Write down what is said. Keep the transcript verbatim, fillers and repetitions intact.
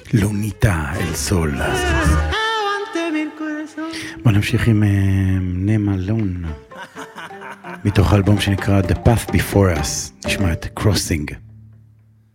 לוניטה אל סול. בוא נמשיך עם נמה לון מתוך האלבום שנקרא The Path Before Us. נשמע את Crossing.